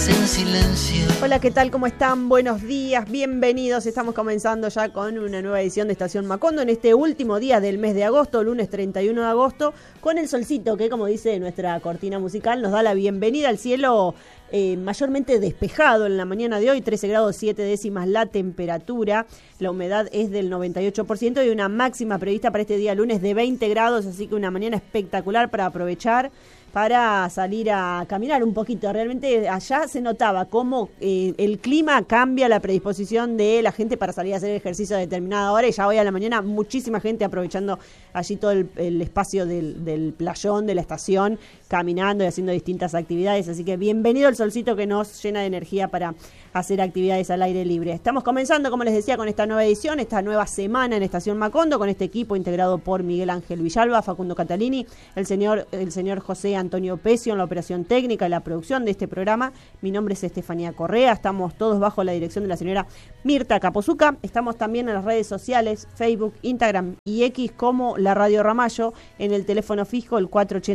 En silencio. Hola, ¿qué tal? ¿Cómo están? Buenos días, bienvenidos. Estamos comenzando ya con una nueva edición de Estación Macondo en este último día del mes de agosto, lunes 31 de agosto, con el solcito que, como dice nuestra cortina musical, nos da la bienvenida al cielo mayormente despejado en la mañana de hoy, 13 grados 7 décimas la temperatura, la humedad es del 98% y una máxima prevista para este día lunes de 20 grados, así que una mañana espectacular para aprovechar, para salir a caminar un poquito. Realmente allá se notaba cómo el clima cambia la predisposición de la gente para salir a hacer ejercicio a determinada hora, y ya hoy a la mañana muchísima gente aprovechando allí todo el espacio del playón, de la estación, caminando y haciendo distintas actividades, así que bienvenido el solcito que nos llena de energía para hacer actividades al aire libre. Estamos comenzando, como les decía, con esta nueva edición, esta nueva semana en Estación Macondo, con este equipo integrado por Miguel Ángel Villalba, Facundo Catalini, el señor José Antonio Pecio en la operación técnica y la producción de este programa. Mi nombre es Estefanía Correa, estamos todos bajo la dirección de la señora Mirta Capozuca. Estamos también en las redes sociales, Facebook, Instagram y X como la Radio Ramallo, en el teléfono fijo el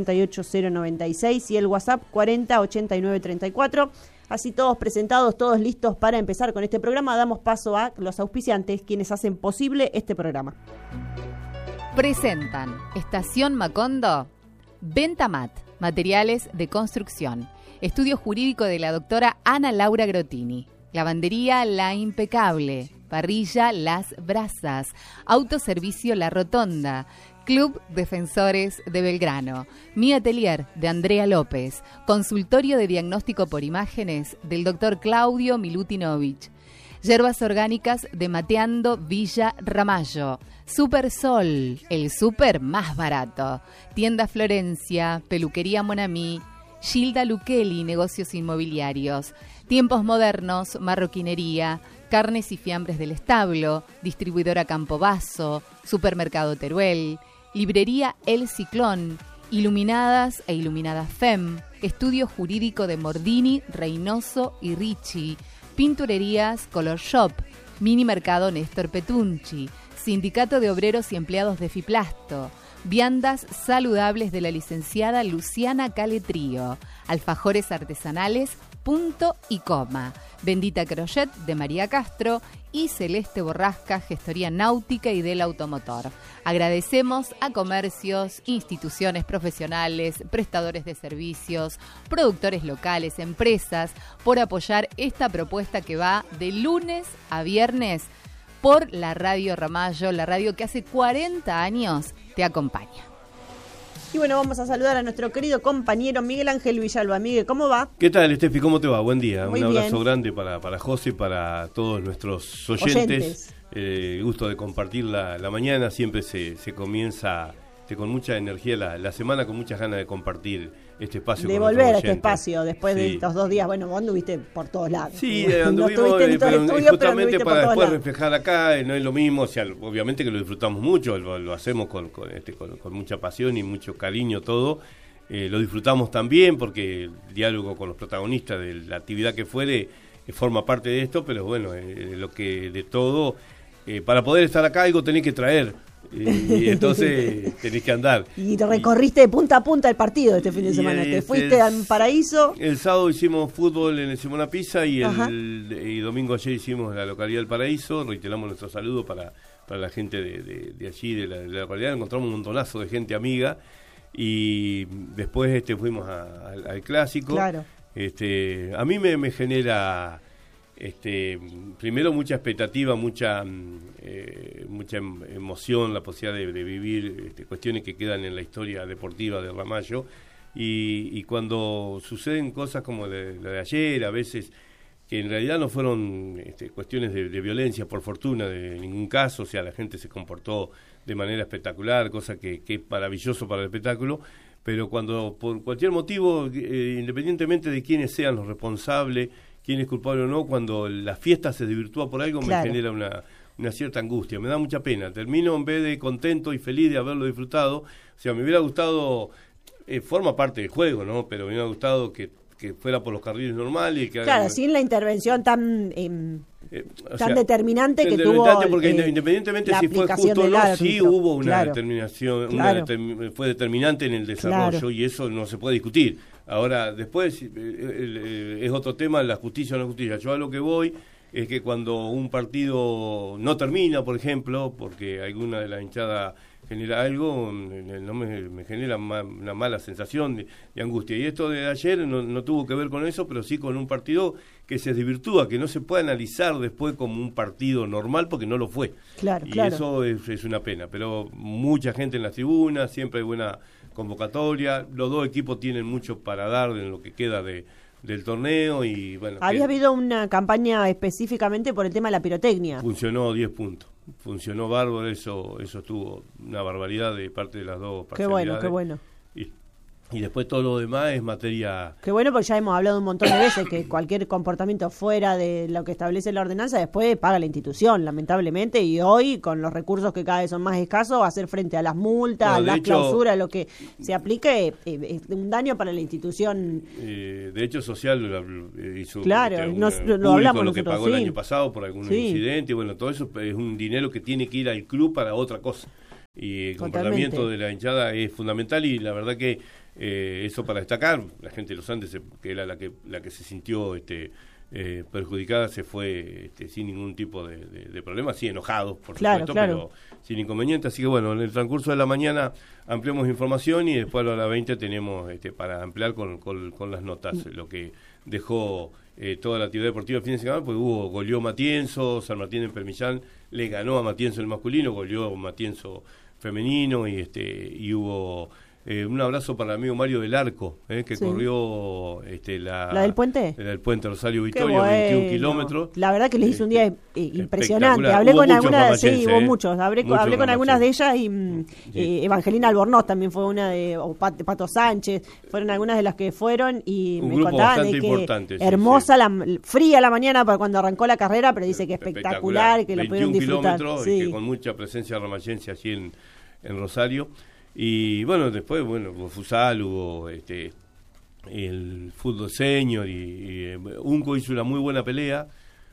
488-096 y el WhatsApp 408934. Así todos presentados, todos listos para empezar con este programa. Damos paso a los auspiciantes, quienes hacen posible este programa. Presentan Estación Macondo, Ventamat, materiales de construcción, estudio jurídico de la doctora Ana Laura Grotini, lavandería La Impecable, parrilla Las Brasas, autoservicio La Rotonda, Club Defensores de Belgrano, Mi Atelier de Andrea López, consultorio de diagnóstico por imágenes del doctor Claudio Milutinovich, yerbas orgánicas de Mateando Villa Ramallo, Super Sol, el súper más barato, tienda Florencia, peluquería Monamí, Gilda Luqueli, negocios inmobiliarios, Tiempos Modernos, marroquinería, carnes y fiambres del establo, distribuidora Campobasso, supermercado Teruel, librería El Ciclón, Iluminadas e Iluminadas FEM, estudio jurídico de Mordini, Reynoso y Ricci, pinturerías Color Shop, mini mercado Néstor Petunchi, sindicato de obreros y empleados de Fiplasto, viandas saludables de la licenciada Luciana Caletrío, alfajores artesanales Punto y Coma, Bendita Crochet de María Castro y Celeste Borrasca, gestoría náutica y del automotor. Agradecemos a comercios, instituciones profesionales, prestadores de servicios, productores locales, empresas, por apoyar esta propuesta que va de lunes a viernes por la Radio Ramallo, la radio que hace 40 años te acompaña. Y bueno, vamos a saludar a nuestro querido compañero Miguel Ángel Villalba. Miguel, ¿cómo va? ¿Qué tal, Estefi? ¿Cómo te va? Buen día. Muy Un abrazo bien. grande para José y para todos nuestros oyentes. Gusto de compartir la mañana. Siempre se comienza con mucha energía la semana, con muchas ganas de compartir este espacio. De con volver a nuestros este oyentes. espacio después de estos 2 días. Bueno, vos anduviste por todos lados. Sí, no anduvimos, estuviste en todo el estudio, justamente pero para anduviste por después todos lados. reflejar acá, no es lo mismo, o sea, obviamente que lo disfrutamos mucho, lo hacemos con mucha pasión y mucho cariño todo, lo disfrutamos también porque el diálogo con los protagonistas de la actividad que fuere forma parte de esto, pero bueno, lo que de todo, para poder estar acá algo tenés que traer. Y entonces tenés que andar. Y te recorriste de punta a punta el partido este fin de semana. Te fuiste al Paraíso. El sábado hicimos fútbol en el Simona Pisa y el domingo ayer hicimos la localidad del Paraíso. Reiteramos nuestro saludo para la gente de allí, de la localidad. Encontramos un montonazo de gente amiga y después fuimos al clásico. Claro. A mí me genera primero mucha expectativa, mucha emoción, la posibilidad de vivir cuestiones que quedan en la historia deportiva de Ramallo, y cuando suceden cosas como la de ayer, a veces que en realidad no fueron cuestiones de violencia, por fortuna, de ningún caso, o sea, la gente se comportó de manera espectacular, cosa que es maravilloso para el espectáculo, pero cuando por cualquier motivo, independientemente de quiénes sean los responsables, quién es culpable o no, cuando la fiesta se desvirtúa por algo, claro, me genera una cierta angustia, me da mucha pena. Termino en vez de contento y feliz de haberlo disfrutado. O sea, me hubiera gustado, forma parte del juego, ¿no? Pero me hubiera gustado que fuera por los carriles normales. Y que claro, sin la intervención tan determinante que tuvo. Porque independientemente si fue justo o no, sí hubo una determinación, fue determinante en el desarrollo, claro, y eso no se puede discutir. Ahora, después es otro tema, la justicia o no justicia. Yo a lo que voy es que cuando un partido no termina, por ejemplo, porque alguna de las hinchadas genera algo, no me genera una mala sensación de angustia. Y esto de ayer no tuvo que ver con eso, pero sí con un partido que se desvirtúa, que no se puede analizar después como un partido normal, porque no lo fue. Claro, y eso es una pena. Pero mucha gente en las tribunas, siempre hay buena convocatoria. Los dos equipos tienen mucho para dar en lo que queda del torneo. Y bueno, había habido una campaña específicamente por el tema de la pirotecnia. Funcionó 10 puntos. Funcionó bárbaro, eso estuvo una barbaridad de parte de las dos parcialidades. Qué bueno. Y después todo lo demás es materia... Qué bueno, porque ya hemos hablado un montón de veces que cualquier comportamiento fuera de lo que establece la ordenanza después paga la institución, lamentablemente, y hoy, con los recursos que cada vez son más escasos, hacer frente a las multas, a las clausuras, lo que se aplique, es un daño para la institución. De hecho, Social hizo... Claro, lo hablamos lo que nosotros, pagó el año pasado por algún incidente, y bueno, todo eso es un dinero que tiene que ir al club para otra cosa. Y el comportamiento de la hinchada es fundamental, y la verdad que eso para destacar. La gente de los Andes, que era la que se sintió perjudicada, se fue sin ningún tipo de problema, sí enojados por supuesto, pero sin inconveniente. Así que bueno, en el transcurso de la mañana ampliamos información, y después a las 20 tenemos para ampliar con las notas lo que dejó toda la actividad deportiva el fin de semana, pues goleó Matienzo, San Martín en Permillán le ganó a Matienzo el masculino, goleó Matienzo femenino, y hubo un abrazo para el amigo Mario del Arco, que corrió la del puente. La del puente Rosario Victoria, 21 kilómetros. La verdad que les hizo un día impresionante. Hablé con algunas, hubo muchos. Hablé con algunas de ellas, y Evangelina Albornoz también fue una Pato Sánchez, fueron algunas de las que fueron, y un me contaban de que hermosa, fría la mañana para cuando arrancó la carrera, pero dice que espectacular, que la pudieron disfrutar. 21 kilómetros, y que con mucha presencia ramayense allí en Rosario. Y bueno, después, hubo futsal, hubo el fútbol senior, y Unco hizo una muy buena pelea,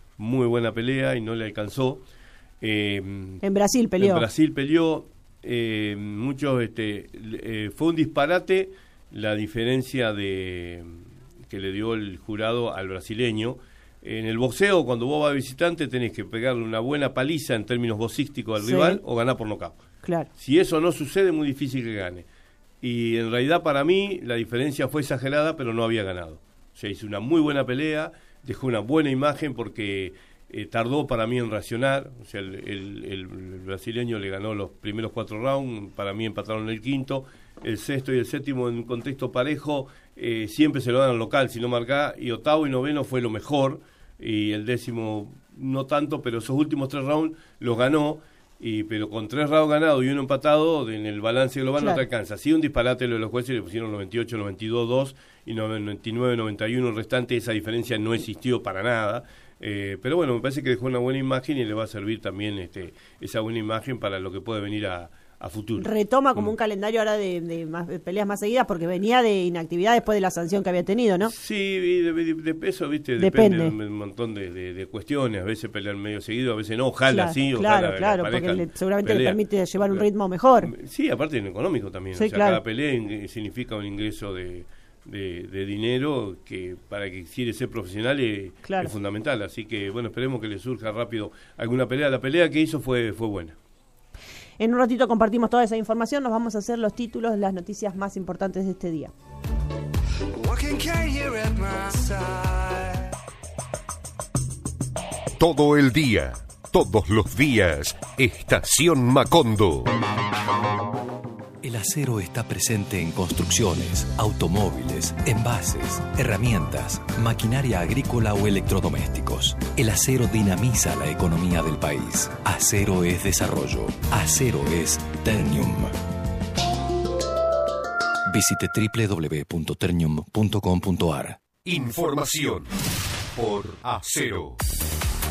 y no le alcanzó. En Brasil peleó. Muchos, fue un disparate la diferencia que le dio el jurado al brasileño. En el boxeo, cuando vos vas visitante, tenés que pegarle una buena paliza en términos boxísticos al rival, o ganar por nocaut. Claro. Si eso no sucede, es muy difícil que gane. Y en realidad, para mí, la diferencia fue exagerada, pero no había ganado. O sea, hizo una muy buena pelea, dejó una buena imagen, porque tardó para mí en reaccionar. O sea, el brasileño le ganó los primeros 4 rounds, para mí empataron el quinto. El sexto y el séptimo, en un contexto parejo, siempre se lo dan al local, si no marca, y octavo y noveno fue lo mejor, y el décimo no tanto, pero esos últimos 3 rounds los ganó. Pero con 3 rounds ganados y 1 empatado, en el balance global no te alcanza. Sí, un disparate lo de los jueces, le pusieron 98, 92, 2 y 99, 91 el restante. Esa diferencia no existió para nada. Pero bueno, me parece que dejó una buena imagen, y le va a servir también esa buena imagen para lo que puede venir a futuro. Retoma como un calendario ahora de peleas más seguidas, porque venía de inactividad después de la sanción que había tenido, ¿no? Sí, de peso, ¿viste? Depende de un montón de cuestiones. A veces pelean medio seguido, a veces no. Ojalá sí, ojalá. Claro, porque seguramente le permite llevar un ritmo mejor. Sí, aparte en económico también. Sí, cada pelea significa un ingreso de dinero que para que quiere ser profesional es fundamental. Así que, bueno, esperemos que le surja rápido alguna pelea. La pelea que hizo fue buena. En un ratito compartimos toda esa información. Nos vamos a hacer los títulos, las noticias más importantes de este día. Todo el día, todos los días, Estación Macondo. El acero está presente en construcciones, automóviles, envases, herramientas, maquinaria agrícola o electrodomésticos. El acero dinamiza la economía del país. Acero es desarrollo. Acero es Ternium. Visite www.ternium.com.ar. Información por Acero.